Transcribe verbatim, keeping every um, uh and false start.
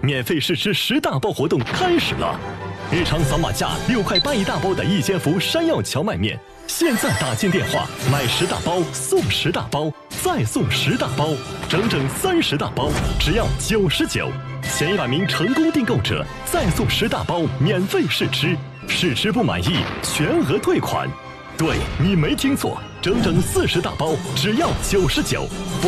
免费试吃十大包活动开始了！日常扫码价六块八一大包的一千伏山药荞麦面，现在打进电话买十大包送十大包，再送十大包，整整三十大包，只要九十九。前一百名成功订购者再送十大包免费试吃，试吃不满意全额退款。对，你没听错，整整四十大包，只要九十九。